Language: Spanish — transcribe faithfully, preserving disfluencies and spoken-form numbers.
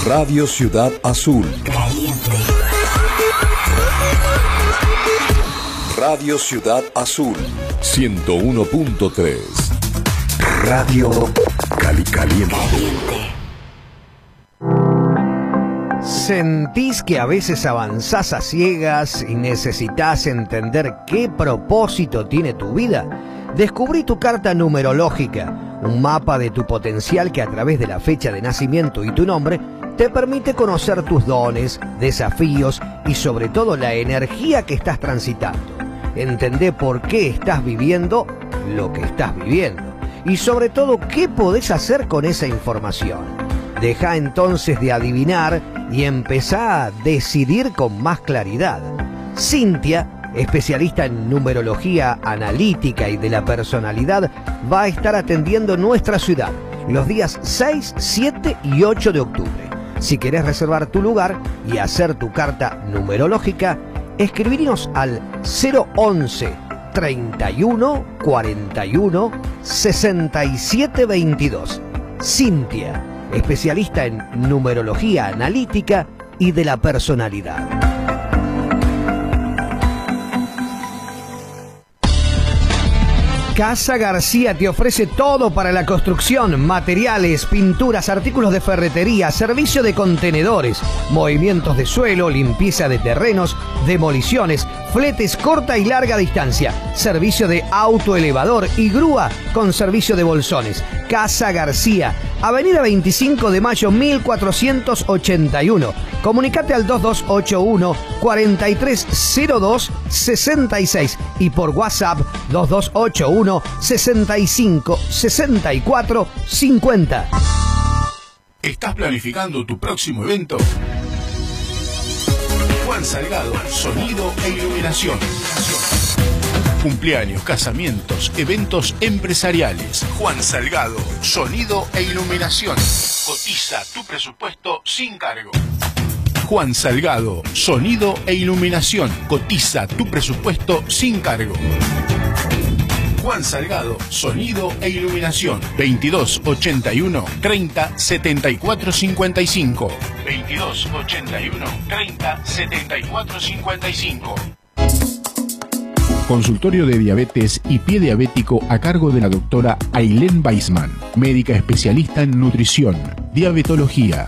Radio Ciudad Azul. Caliente. Radio Ciudad Azul. ciento uno punto tres. Radio Cali Caliente. ¿Sentís que a veces avanzás a ciegas y necesitas entender qué propósito tiene tu vida? Descubrí tu carta numerológica, un mapa de tu potencial que a través de la fecha de nacimiento y tu nombre te permite conocer tus dones, desafíos y sobre todo la energía que estás transitando. Entendé por qué estás viviendo lo que estás viviendo y sobre todo qué podés hacer con esa información. Deja entonces de adivinar y empezá a decidir con más claridad. Cintia, especialista en numerología analítica y de la personalidad, va a estar atendiendo nuestra ciudad los días seis, siete y ocho de octubre. Si querés reservar tu lugar y hacer tu carta numerológica, escribinos al cero once, treinta y uno, cuarenta y uno, sesenta y siete veintidós. Cintia, especialista en numerología analítica y de la personalidad. Casa García te ofrece todo para la construcción: materiales, pinturas, artículos de ferretería, servicio de contenedores, movimientos de suelo, limpieza de terrenos, demoliciones, fletes corta y larga distancia, servicio de autoelevador y grúa con servicio de bolsones. Casa García, Avenida veinticinco de mayo mil cuatrocientos ochenta y uno. Comunicate al dos dos ocho uno, cuatro tres cero dos, seis seis y por WhatsApp dos dos ocho uno, sesenta y cinco, sesenta y cuatro, cincuenta. ¿Estás planificando tu próximo evento? Juan Salgado, sonido e iluminación. Cumpleaños, casamientos, eventos empresariales. Juan Salgado, sonido e iluminación. Cotiza tu presupuesto sin cargo. Juan Salgado, sonido e iluminación. Cotiza tu presupuesto sin cargo. Juan Salgado, sonido e iluminación. veintidós ochenta y uno, treinta, setenta y cuatro cincuenta y cinco. veintidós ochenta y uno, treinta, setenta y cuatro cincuenta y cinco. Consultorio de diabetes y pie diabético a cargo de la doctora Ailén Weisman, médica especialista en nutrición, diabetología,